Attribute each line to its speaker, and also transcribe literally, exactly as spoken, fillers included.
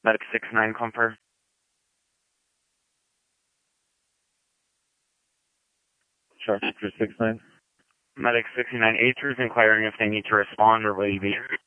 Speaker 1: Medic six nine confirm.
Speaker 2: Charger six nine.
Speaker 1: Medic six nine, A three is inquiring if they need to respond or will you be